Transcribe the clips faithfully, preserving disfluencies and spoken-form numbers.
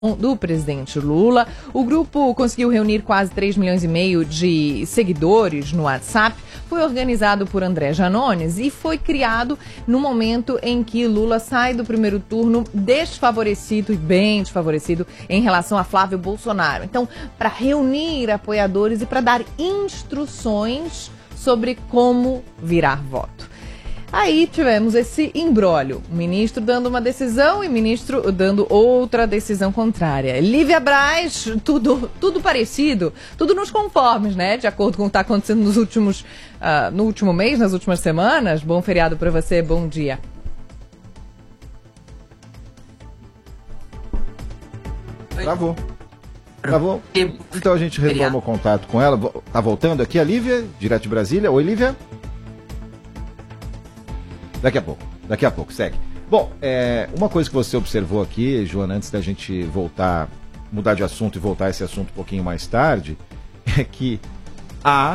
do presidente Lula. O grupo conseguiu reunir quase três milhões e meio de seguidores no WhatsApp. Foi organizado por André Janones e foi criado no momento em que Lula sai do primeiro turno desfavorecido e bem desfavorecido em relação a Flávio Bolsonaro. Então, para reunir apoiadores e para dar instruções sobre como virar voto. Aí tivemos esse imbróglio, o ministro dando uma decisão e o ministro dando outra decisão contrária. Lívia Braz, tudo, tudo parecido, tudo nos conformes, né? De acordo com o que está acontecendo nos últimos, uh, no último mês, nas últimas semanas. Bom feriado para você, bom dia. Travou. Travou. Então a gente retoma o contato com ela. Tá voltando aqui a Lívia, direto de Brasília. Oi, Lívia. Daqui a pouco, daqui a pouco, segue. Bom, é, uma coisa que você observou aqui, Joana, antes da gente voltar, mudar de assunto e voltar a esse assunto um pouquinho mais tarde, é que há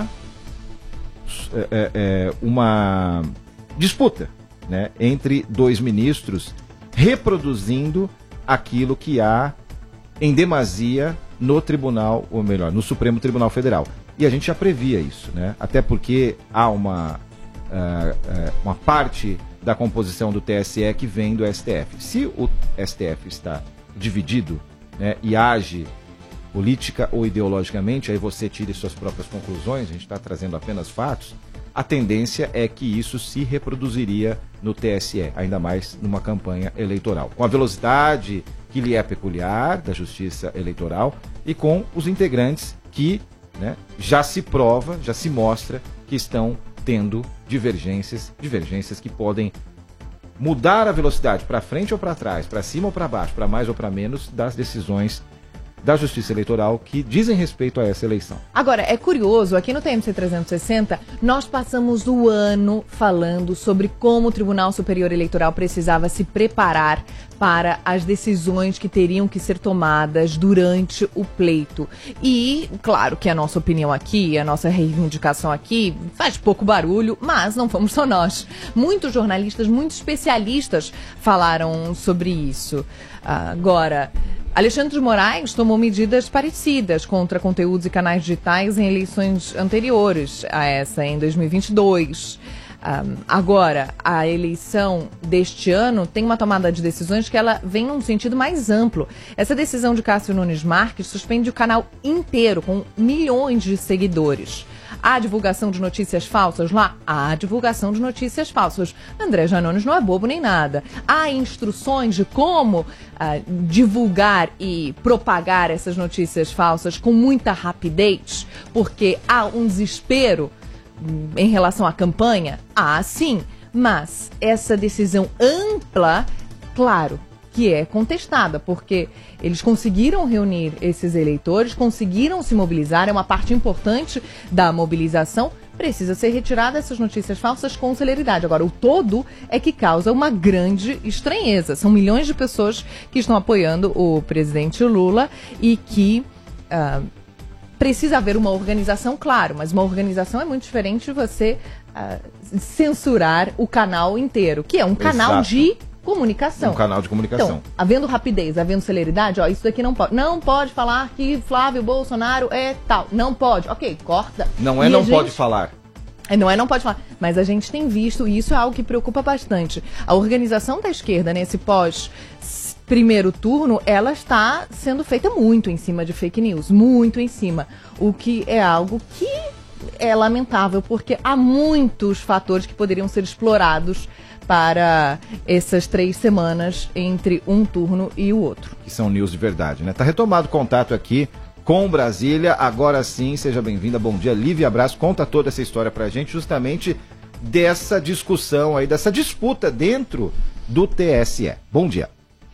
é, é, uma disputa, né, entre dois ministros reproduzindo aquilo que há em demasia no tribunal, ou melhor, no Supremo Tribunal Federal. E a gente já previa isso, né? Até porque há uma... Uh, uh, uma parte da composição do T S E que vem do S T F. Se o S T F está dividido, né, e age política ou ideologicamente, aí você tire suas próprias conclusões, a gente está trazendo apenas fatos, a tendência é que isso se reproduziria no T S E, ainda mais numa campanha eleitoral, com a velocidade que lhe é peculiar da Justiça Eleitoral e com os integrantes que, né, já se prova, já se mostra que estão tendo divergências, divergências que podem mudar a velocidade para frente ou para trás, para cima ou para baixo, para mais ou para menos das decisões da Justiça Eleitoral que dizem respeito a essa eleição. Agora, é curioso, aqui no T M C trezentos e sessenta, nós passamos o ano falando sobre como o Tribunal Superior Eleitoral precisava se preparar para as decisões que teriam que ser tomadas durante o pleito. E, claro que a nossa opinião aqui, a nossa reivindicação aqui, faz pouco barulho, mas não fomos só nós. Muitos jornalistas, muitos especialistas falaram sobre isso. Agora... Alexandre de Moraes tomou medidas parecidas contra conteúdos e canais digitais em eleições anteriores a essa, em dois mil e vinte e dois. Um, agora, a eleição deste ano tem uma tomada de decisões que ela vem num sentido mais amplo. Essa decisão de Cássio Nunes Marques suspende o canal inteiro, com milhões de seguidores. Há divulgação de notícias falsas lá? Há divulgação de notícias falsas. André Janones não é bobo nem nada. Há instruções de como uh, divulgar e propagar essas notícias falsas com muita rapidez, porque há um desespero um, em relação à campanha? Há sim, mas essa decisão ampla, claro, que é contestada, porque eles conseguiram reunir esses eleitores, conseguiram se mobilizar, é uma parte importante da mobilização, precisa ser retirada essas notícias falsas com celeridade. Agora, o todo é que causa uma grande estranheza. São milhões de pessoas que estão apoiando o presidente Lula e que uh, precisa haver uma organização, claro, mas uma organização é muito diferente de você uh, censurar o canal inteiro, que é um canal Exato. de comunicação. Um canal de comunicação. Então, havendo rapidez, havendo celeridade, ó, isso daqui não pode. Não pode falar que Flávio Bolsonaro é tal. Não pode. Ok, corta. Não é e não gente... pode falar. Não é não pode falar. Mas a gente tem visto, e isso é algo que preocupa bastante. A organização da esquerda, nesse pós primeiro turno, ela está sendo feita muito em cima de fake news. Muito em cima. O que é algo que é lamentável, porque há muitos fatores que poderiam ser explorados para essas três semanas entre um turno e o outro. Que são news de verdade, né? Tá retomado o contato aqui com Brasília. Agora sim, seja bem-vinda. Bom dia, Lívia Braz. Conta toda essa história pra gente, justamente dessa discussão aí, dessa disputa dentro do T S E. Bom dia.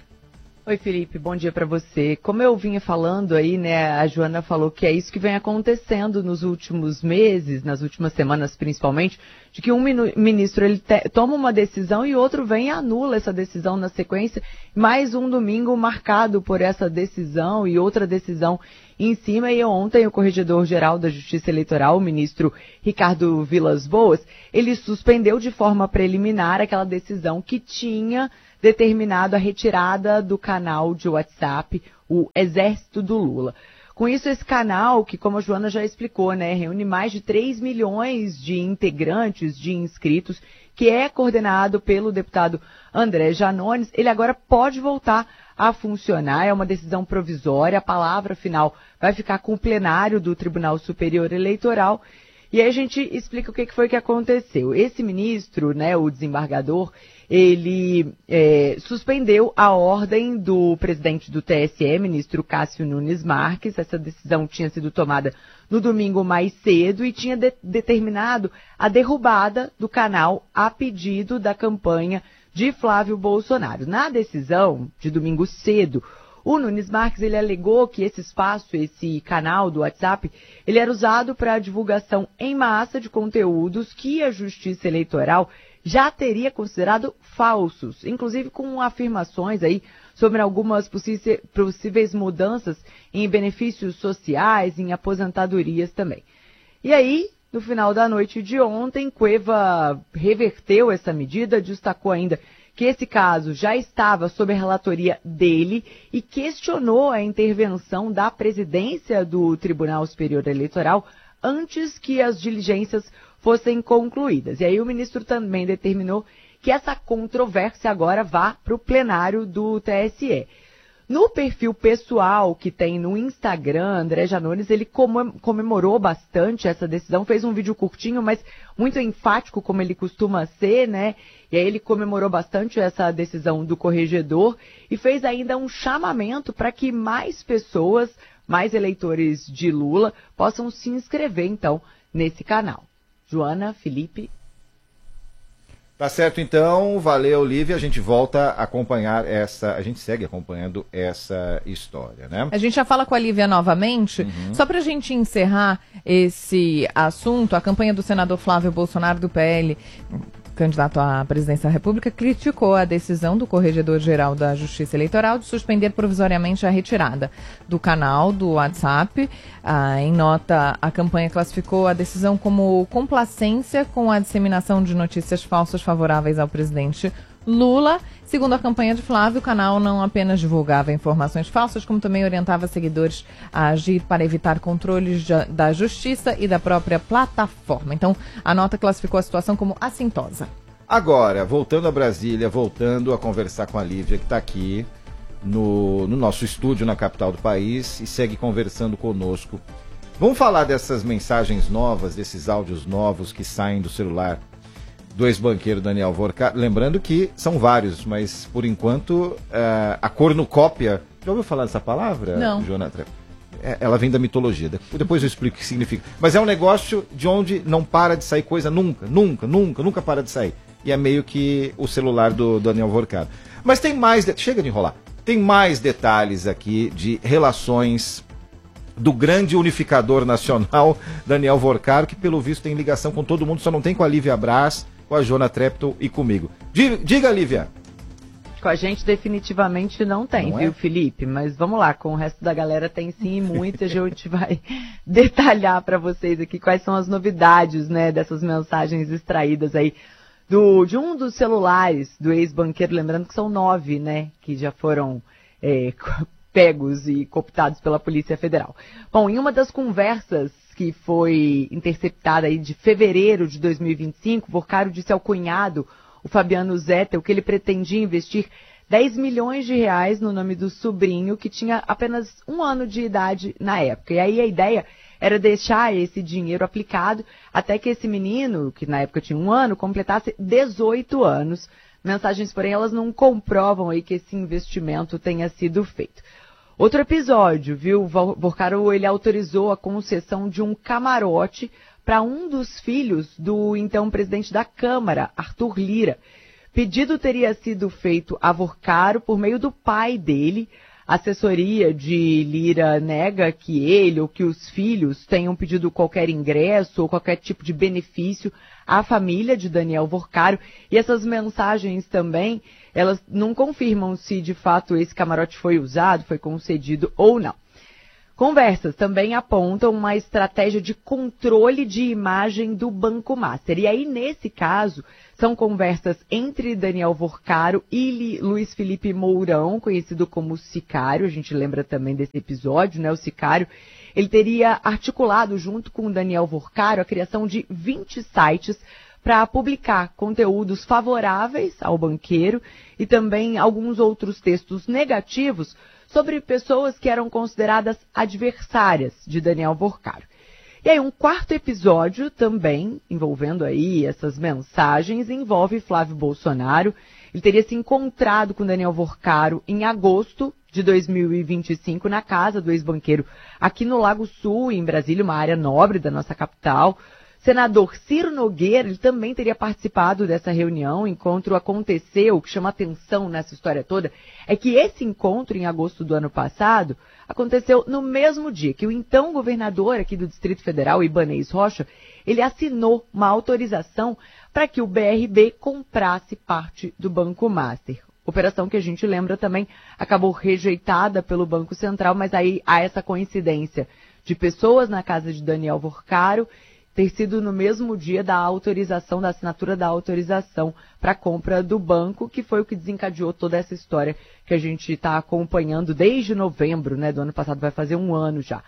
Oi, Felipe, bom dia para você. Como eu vinha falando aí, né, a Joana falou que é isso que vem acontecendo nos últimos meses, nas últimas semanas principalmente, de que um ministro ele te, toma uma decisão e outro vem e anula essa decisão na sequência. Mais um domingo marcado por essa decisão e outra decisão em cima. E ontem o Corregedor-Geral da Justiça Eleitoral, o ministro Ricardo Vilas Boas, ele suspendeu de forma preliminar aquela decisão que tinha determinado a retirada do canal de WhatsApp, o Exército do Lula. Com isso, esse canal, que como a Joana já explicou, né, reúne mais de três milhões de integrantes, de inscritos, que é coordenado pelo deputado André Janones, ele agora pode voltar a funcionar, é uma decisão provisória, a palavra final vai ficar com o plenário do Tribunal Superior Eleitoral. E aí a gente explica o que foi que aconteceu. Esse ministro, né, o desembargador, ele é, suspendeu a ordem do presidente do T S E, ministro Cássio Nunes Marques. Essa decisão tinha sido tomada no domingo mais cedo e tinha de, determinado a derrubada do canal a pedido da campanha de Flávio Bolsonaro. Na decisão de domingo cedo, o Nunes Marques, ele alegou que esse espaço, esse canal do WhatsApp, ele era usado para a divulgação em massa de conteúdos que a Justiça Eleitoral já teria considerado falsos, inclusive com afirmações aí sobre algumas possíveis mudanças em benefícios sociais, em aposentadorias também. E aí, no final da noite de ontem, Cueva reverteu essa medida, destacou ainda que esse caso já estava sob a relatoria dele e questionou a intervenção da presidência do Tribunal Superior Eleitoral antes que as diligências fossem concluídas. E aí o ministro também determinou que essa controvérsia agora vá para o plenário do T S E. No perfil pessoal que tem no Instagram, André Janones, ele comemorou bastante essa decisão, fez um vídeo curtinho, mas muito enfático, como ele costuma ser, né? E aí ele comemorou bastante essa decisão do corregedor e fez ainda um chamamento para que mais pessoas, mais eleitores de Lula, possam se inscrever, então, nesse canal. Joana, Felipe... Tá certo, então. Valeu, Lívia. A gente volta a acompanhar essa... A gente segue acompanhando essa história, né? A gente já fala com a Lívia novamente. Uhum. Só pra gente encerrar esse assunto, a campanha do senador Flávio Bolsonaro, do P L, candidato à presidência da República, criticou a decisão do Corregedor-Geral da Justiça Eleitoral de suspender provisoriamente a retirada do canal do WhatsApp. Ah, em nota, a campanha classificou a decisão como complacência com a disseminação de notícias falsas favoráveis ao presidente Lula. Segundo a campanha de Flávio, o canal não apenas divulgava informações falsas, como também orientava seguidores a agir para evitar controles da justiça e da própria plataforma. Então, a nota classificou a situação como assintosa. Agora, voltando a Brasília, voltando a conversar com a Lívia, que está aqui no, no nosso estúdio na capital do país e segue conversando conosco. Vamos falar dessas mensagens novas, desses áudios novos que saem do celular do ex-banqueiro Daniel Vorcado. Lembrando que são vários, mas por enquanto uh, a cornucópia... Já ouviu falar dessa palavra, Não. Jonathan? É, ela vem da mitologia, depois eu explico o que significa. Mas é um negócio de onde não para de sair coisa nunca, nunca, nunca, nunca para de sair. E é meio que o celular do Daniel Vorcado. Mas tem mais... De... Chega de enrolar. Tem mais detalhes aqui de relações do grande unificador nacional, Daniel Vorcado, que pelo visto tem ligação com todo mundo, só não tem com a Lívia Braz, com a Joana Treptow e comigo. Diga, Lívia. Com a gente definitivamente não tem, não viu, é? Felipe? Mas vamos lá, com o resto da galera tem sim, muita. A gente vai detalhar para vocês aqui quais são as novidades, né, dessas mensagens extraídas aí do, de um dos celulares do ex-banqueiro, lembrando que são nove, né, que já foram é, pegos e cooptados pela Polícia Federal. Bom, em uma das conversas que foi interceptada aí de fevereiro de dois mil e vinte e cinco, Vorcado disse ao cunhado, o Fabiano Zettel, que ele pretendia investir dez milhões de reais no nome do sobrinho, que tinha apenas um ano de idade na época. E aí a ideia era deixar esse dinheiro aplicado até que esse menino, que na época tinha um ano, completasse dezoito anos. Mensagens, porém, elas não comprovam aí que esse investimento tenha sido feito. Outro episódio, viu? Vorcado, ele autorizou a concessão de um camarote para um dos filhos do então presidente da Câmara, Arthur Lira. Pedido teria sido feito a Vorcado por meio do pai dele. A assessoria de Lira nega que ele ou que os filhos tenham pedido qualquer ingresso ou qualquer tipo de benefício à família de Daniel Vorcado. E essas mensagens também, elas não confirmam se de fato esse camarote foi usado, foi concedido ou não. Conversas também apontam uma estratégia de controle de imagem do Banco Master. E aí, nesse caso, são conversas entre Daniel Vorcaro e Luiz Felipe Mourão, conhecido como Sicário. A gente lembra também desse episódio, né? O Sicário, ele teria articulado junto com Daniel Vorcaro a criação de vinte sites para publicar conteúdos favoráveis ao banqueiro e também alguns outros textos negativos sobre pessoas que eram consideradas adversárias de Daniel Vorcaro. E aí um quarto episódio também, envolvendo aí essas mensagens, envolve Flávio Bolsonaro. Ele teria se encontrado com Daniel Vorcaro em agosto de dois mil e vinte e cinco na casa do ex-banqueiro aqui no Lago Sul, em Brasília, uma área nobre da nossa capital. Senador Ciro Nogueira, ele também teria participado dessa reunião. O encontro aconteceu. O que chama atenção nessa história toda é que esse encontro, em agosto do ano passado, aconteceu no mesmo dia que o então governador aqui do Distrito Federal, Ibanez Rocha, ele assinou uma autorização para que o B R B comprasse parte do Banco Master. Operação que a gente lembra também acabou rejeitada pelo Banco Central, mas aí há essa coincidência de pessoas na casa de Daniel Vorcaro ter sido no mesmo dia da autorização, da assinatura da autorização para a compra do banco, que foi o que desencadeou toda essa história que a gente está acompanhando desde novembro, né, do ano passado, vai fazer um ano já.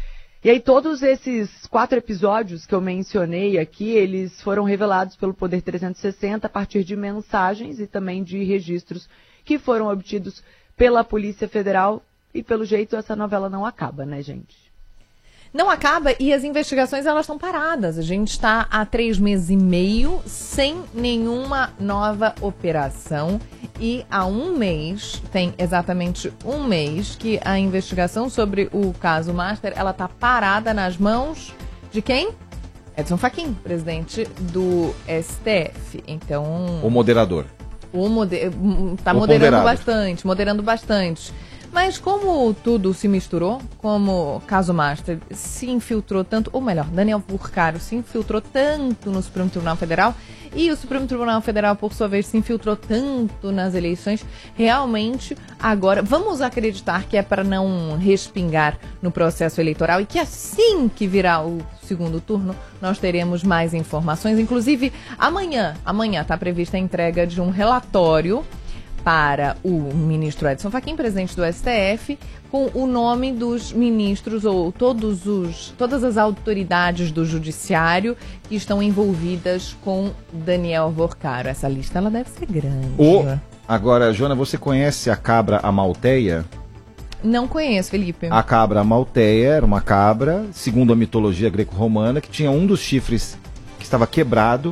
E aí todos esses quatro episódios que eu mencionei aqui, eles foram revelados pelo Poder trezentos e sessenta a partir de mensagens e também de registros que foram obtidos pela Polícia Federal e pelo jeito essa novela não acaba, né, gente? Não acaba e as investigações elas estão paradas. A gente está há três meses e meio sem nenhuma nova operação e há um mês, tem exatamente um mês, que a investigação sobre o caso Master ela está parada nas mãos de quem? Edson Fachin, presidente do S T F. Então, o moderador. O moder... tá o moderando ponderado. bastante, moderando bastante. Mas como tudo se misturou, como o caso Master se infiltrou tanto, ou melhor, Daniel Vorcaro se infiltrou tanto no Supremo Tribunal Federal e o Supremo Tribunal Federal, por sua vez, se infiltrou tanto nas eleições, realmente agora vamos acreditar que é para não respingar no processo eleitoral e que assim que virar o segundo turno, nós teremos mais informações. Inclusive, amanhã, amanhã está prevista a entrega de um relatório para o ministro Edson Fachin, presidente do S T F, com o nome dos ministros ou todos os, todas as autoridades do judiciário que estão envolvidas com Daniel Vorcaro. Essa lista ela deve ser grande. O... Agora, Joana, você conhece a cabra amalteia? Não conheço, Felipe. A cabra amalteia era uma cabra, segundo a mitologia greco-romana, que tinha um dos chifres que estava quebrado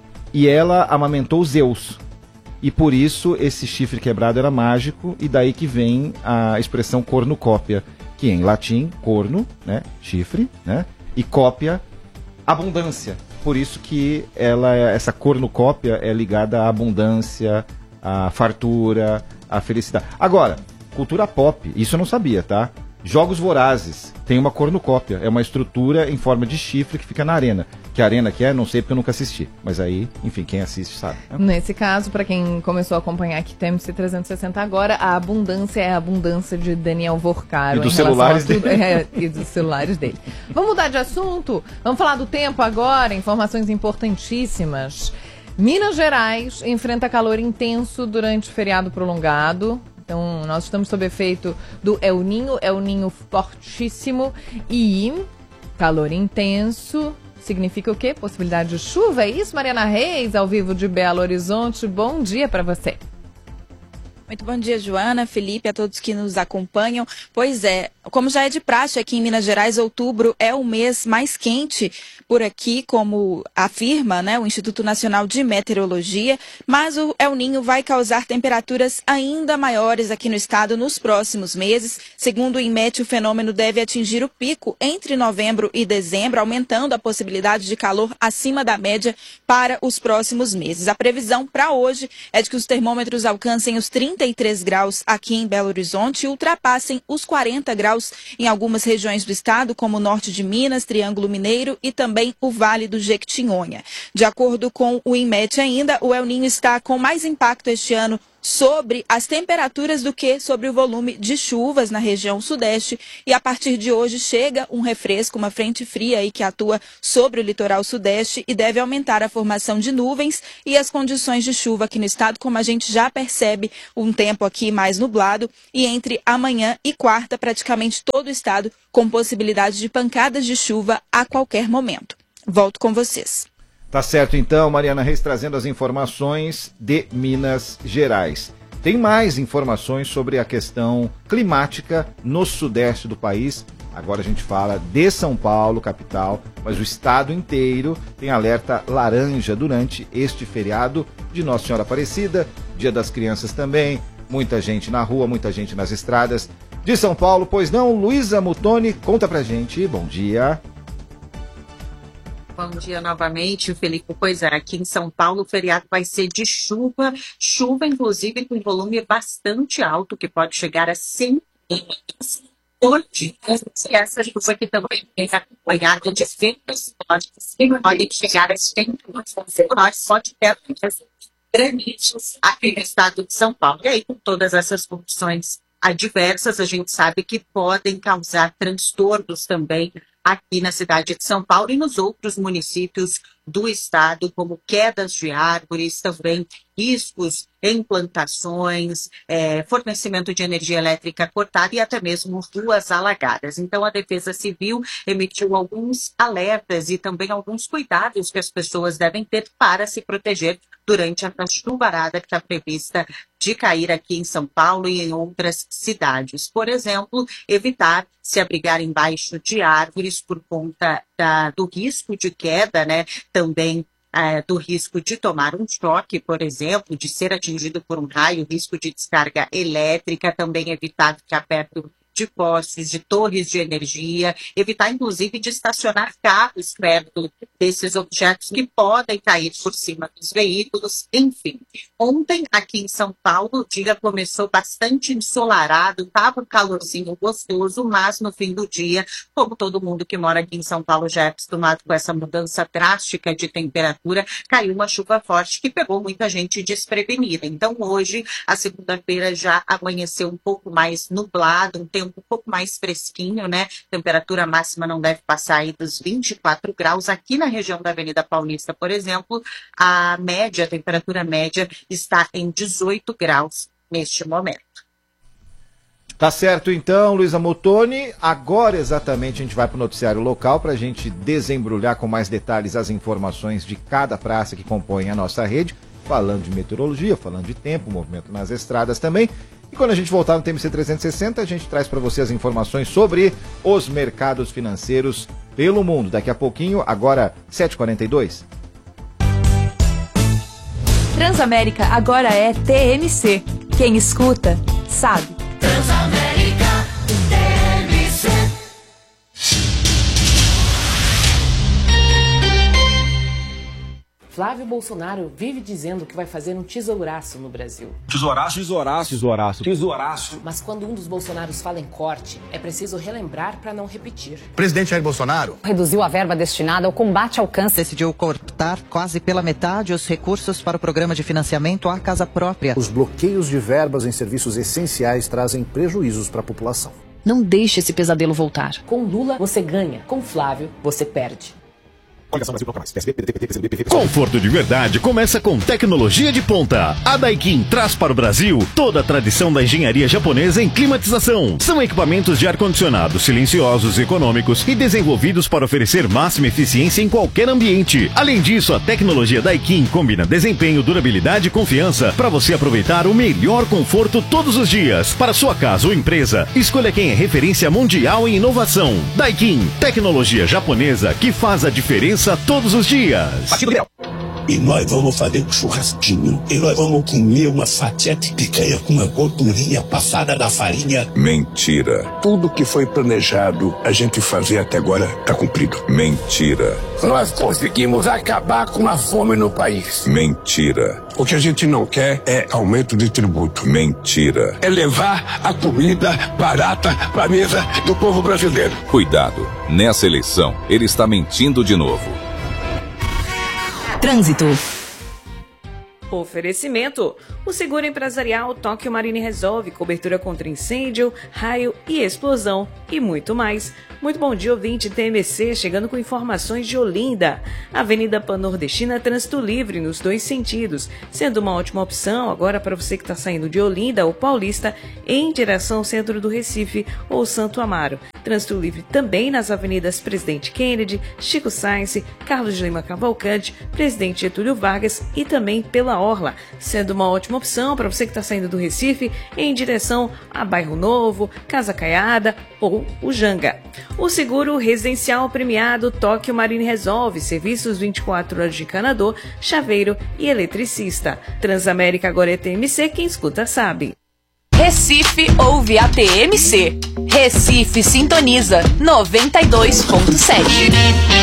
e ela amamentou Zeus. E por isso esse chifre quebrado era mágico, e daí que vem a expressão cornucópia, que em latim, corno, né, chifre, né, e cópia, abundância. Por isso que ela, essa cornucópia é ligada à abundância, à fartura, à felicidade. Agora, cultura pop, isso eu não sabia, tá? Jogos Vorazes, tem uma cornucópia, é uma estrutura em forma de chifre que fica na arena. Que arena que é, não sei porque eu nunca assisti. Mas aí, enfim, quem assiste sabe. Né? Nesse caso, para quem começou a acompanhar aqui T M C trezentos e sessenta agora, a abundância é a abundância de Daniel Vorcaro. E dos celulares tudo, dele. É, e dos celulares dele. Vamos mudar de assunto? Vamos falar do tempo agora, informações importantíssimas. Minas Gerais enfrenta calor intenso durante o feriado prolongado. Então, nós estamos sob efeito do El Ninho, El Ninho fortíssimo e calor intenso. Significa o quê? Possibilidade de chuva? É isso, Mariana Reis, ao vivo de Belo Horizonte. Bom dia para você. Muito bom dia, Joana, Felipe, a todos que nos acompanham. Pois é, como já é de praxe aqui em Minas Gerais, outubro é o mês mais quente por aqui, como afirma, né, o Instituto Nacional de Meteorologia, mas o El Ninho vai causar temperaturas ainda maiores aqui no estado nos próximos meses. Segundo o INMET, o fenômeno deve atingir o pico entre novembro e dezembro, aumentando a possibilidade de calor acima da média para os próximos meses. A previsão para hoje é de que os termômetros alcancem os trinta e três graus aqui em Belo Horizonte e ultrapassem os quarenta graus em algumas regiões do estado, como o norte de Minas, Triângulo Mineiro e também o Vale do Jequitinhonha. De acordo com o INMET ainda, o El Ninho está com mais impacto este ano sobre as temperaturas do que sobre o volume de chuvas na região sudeste. E a partir de hoje chega um refresco, uma frente fria aí que atua sobre o litoral sudeste e deve aumentar a formação de nuvens e as condições de chuva aqui no estado, como a gente já percebe um tempo aqui mais nublado. E entre amanhã e quarta, praticamente todo o estado com possibilidade de pancadas de chuva a qualquer momento. Volto com vocês. Tá certo então, Mariana Reis trazendo as informações de Minas Gerais. Tem mais informações sobre a questão climática no sudeste do país. Agora a gente fala de São Paulo, capital, mas o estado inteiro tem alerta laranja durante este feriado de Nossa Senhora Aparecida, Dia das Crianças também, muita gente na rua, muita gente nas estradas de São Paulo. Pois não, Luísa Mutoni, conta pra gente. Bom dia. Bom dia novamente, Felipe. Pois é, aqui em São Paulo o feriado vai ser de chuva, chuva inclusive com volume bastante alto, que pode chegar a cem milímetros por dia. E essa chuva aqui também vem acompanhada de ventos fortes, que podem chegar a cem milímetros por hora, pode ter granitos aqui no estado de São Paulo. E aí, com todas essas condições adversas, a gente sabe que podem causar transtornos também aqui na cidade de São Paulo e nos outros municípios do estado, como quedas de árvores, também riscos em plantações, é, fornecimento de energia elétrica cortada e até mesmo ruas alagadas. Então, a Defesa Civil emitiu alguns alertas e também alguns cuidados que as pessoas devem ter para se proteger durante essa chuvarada que está prevista de cair aqui em São Paulo e em outras cidades. Por exemplo, evitar se abrigar embaixo de árvores por conta da, do risco de queda, né? Também é, do risco de tomar um choque, por exemplo, de ser atingido por um raio, risco de descarga elétrica, também evitar ficar perto de postes, de torres de energia, evitar inclusive de estacionar carros perto desses objetos que podem cair por cima dos veículos, enfim. Ontem, aqui em São Paulo, o dia começou bastante ensolarado, estava um calorzinho gostoso, mas no fim do dia, como todo mundo que mora aqui em São Paulo já é acostumado com essa mudança drástica de temperatura, caiu uma chuva forte que pegou muita gente desprevenida. Então hoje, a segunda-feira já amanheceu um pouco mais nublado, um tempo um pouco mais fresquinho, né? Temperatura máxima não deve passar aí dos vinte e quatro graus. Aqui na região da Avenida Paulista, por exemplo, a média, a temperatura média está em dezoito graus neste momento. Tá certo então, Luísa Mutoni. Agora exatamente a gente vai para o noticiário local para a gente desembrulhar com mais detalhes as informações de cada praça que compõe a nossa rede, falando de meteorologia, falando de tempo, movimento nas estradas também. E quando a gente voltar no T M C trezentos e sessenta, a gente traz para você as informações sobre os mercados financeiros pelo mundo. Daqui a pouquinho, agora sete e quarenta e dois. Transamérica agora é T M C. Quem escuta, sabe. Transamérica T M C. Flávio Bolsonaro vive dizendo que vai fazer um tesouraço no Brasil. Tesouraço? Tesouraço. Tesouraço. Tesouraço. Mas quando um dos Bolsonaros fala em corte, é preciso relembrar para não repetir. Presidente Jair Bolsonaro reduziu a verba destinada ao combate ao câncer. Decidiu cortar quase pela metade os recursos para o programa de financiamento à casa própria. Os bloqueios de verbas em serviços essenciais trazem prejuízos para a população. Não deixe esse pesadelo voltar. Com Lula, você ganha. Com Flávio, você perde. Conforto de verdade começa com tecnologia de ponta. A Daikin traz para o Brasil toda a tradição da engenharia japonesa em climatização. São equipamentos de ar-condicionado silenciosos, econômicos e desenvolvidos para oferecer máxima eficiência em qualquer ambiente. Além disso, a tecnologia Daikin combina desempenho, durabilidade e confiança para você aproveitar o melhor conforto todos os dias. Para sua casa ou empresa, escolha quem é referência mundial em inovação. Daikin, tecnologia japonesa que faz a diferença todos os dias. E nós vamos fazer um churrasquinho. E nós vamos comer uma fatia de picanha com uma gordurinha passada da farinha. Mentira. Tudo que foi planejado a gente fazer até agora tá cumprido. Mentira. Nós conseguimos acabar com a fome no país. Mentira. O que a gente não quer é aumento de tributo. Mentira. É levar a comida barata para a mesa do povo brasileiro. Cuidado. Nessa eleição, ele está mentindo de novo. Trânsito. Oferecimento: o seguro empresarial Tóquio Marine resolve cobertura contra incêndio, raio e explosão e muito mais. Muito bom dia, ouvinte T M C, chegando com informações de Olinda. Avenida Pan-Nordestina, trânsito livre nos dois sentidos, sendo uma ótima opção agora para você que está saindo de Olinda ou Paulista em direção ao centro do Recife ou Santo Amaro. Trânsito livre também nas avenidas Presidente Kennedy, Chico Sainz, Carlos de Lima Cavalcante, Presidente Getúlio Vargas e também pela Orla, sendo uma ótima opção para você que está saindo do Recife em direção a Bairro Novo, Casa Caiada ou o Janga. O seguro residencial premiado Tóquio Marine resolve serviços vinte e quatro horas de encanador, chaveiro e eletricista. Transamérica agora é T M C, quem escuta sabe. Recife ouve a T M C. Recife sintoniza noventa e dois ponto sete.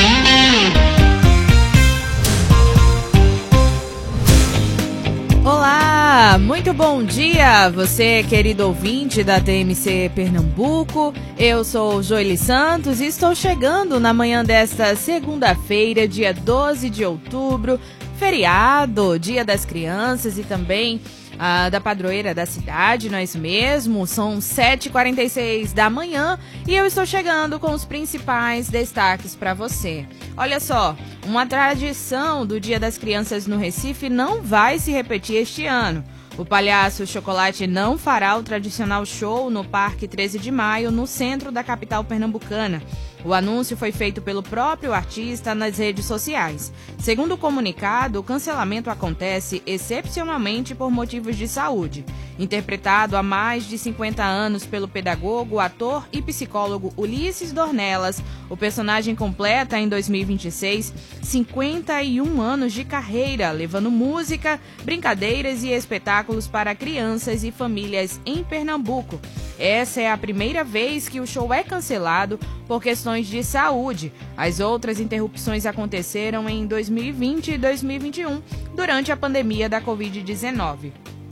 Olá, muito bom dia, você querido ouvinte da T M C Pernambuco. Eu sou Joeli Santos e estou chegando na manhã desta segunda-feira, dia doze de outubro, feriado, Dia das Crianças e também ah, da padroeira da cidade, não é isso mesmo? São sete e quarenta e seis da manhã e eu estou chegando com os principais destaques para você. Olha só, uma tradição do Dia das Crianças no Recife não vai se repetir este ano. O Palhaço Chocolate não fará o tradicional show no Parque treze de maio, no centro da capital pernambucana. O anúncio foi feito pelo próprio artista nas redes sociais. Segundo o comunicado, o cancelamento acontece excepcionalmente por motivos de saúde. Interpretado há mais de cinquenta anos pelo pedagogo, ator e psicólogo Ulisses Dornelas, o personagem completa em dois mil e vinte e seis cinquenta e um anos de carreira, levando música, brincadeiras e espetáculos para crianças e famílias em Pernambuco. Essa é a primeira vez que o show é cancelado por questões de saúde. As outras interrupções aconteceram em dois mil e vinte e dois mil e vinte e um, durante a pandemia da covid dezenove.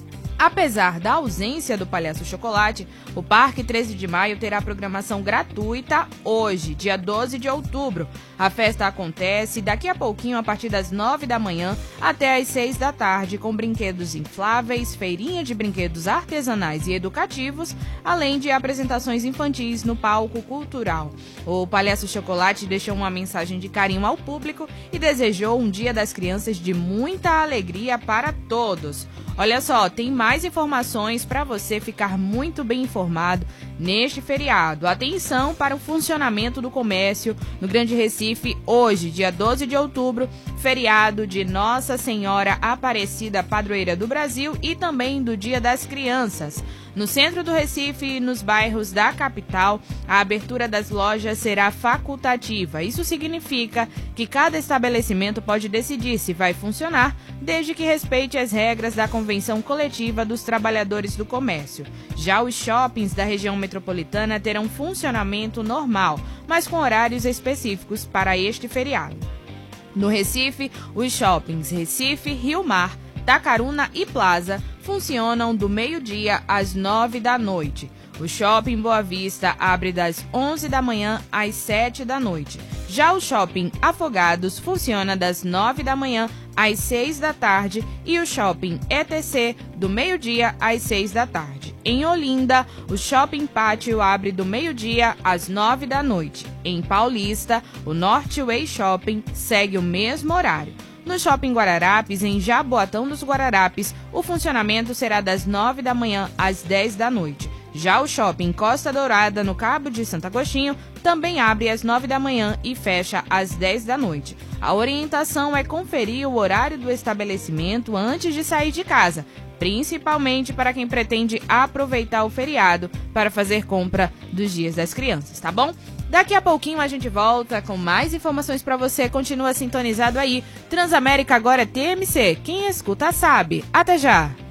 Apesar da ausência do Palhaço Chocolate, o Parque treze de maio terá programação gratuita hoje, dia doze de outubro. A festa acontece daqui a pouquinho, a partir das nove da manhã até às seis da tarde, com brinquedos infláveis, feirinha de brinquedos artesanais e educativos, além de apresentações infantis no palco cultural. O Palhaço Chocolate deixou uma mensagem de carinho ao público e desejou um Dia das Crianças de muita alegria para todos. Olha só, tem mais informações para você ficar muito bem informado neste feriado. Atenção para o funcionamento do comércio no Grande Recife hoje, dia doze de outubro, feriado de Nossa Senhora Aparecida, padroeira do Brasil, e também do Dia das Crianças. No centro do Recife e nos bairros da capital, a abertura das lojas será facultativa. Isso significa que cada estabelecimento pode decidir se vai funcionar, desde que respeite as regras da Convenção Coletiva dos Trabalhadores do Comércio. Já os shoppings da região metropolitana terão funcionamento normal, mas com horários específicos para este feriado. No Recife, os shoppings Recife, Rio Mar, Tacaruna e Plaza funcionam do meio-dia às nove da noite. O Shopping Boa Vista abre das onze da manhã às sete da noite. Já o Shopping Afogados funciona das nove da manhã às seis da tarde e o Shopping E T C do meio-dia às seis da tarde. Em Olinda, o Shopping Pátio abre do meio-dia às nove da noite. Em Paulista, o Northway Shopping segue o mesmo horário. No Shopping Guararapes, em Jaboatão dos Guararapes, o funcionamento será das nove da manhã às dez da noite. Já o Shopping Costa Dourada, no Cabo de Santo Agostinho, também abre às nove da manhã e fecha às dez da noite. A orientação é conferir o horário do estabelecimento antes de sair de casa, principalmente para quem pretende aproveitar o feriado para fazer compra dos Dias das Crianças, tá bom? Daqui a pouquinho a gente volta com mais informações para você. Continua sintonizado aí. Transamérica agora é T M C. Quem escuta sabe. Até já!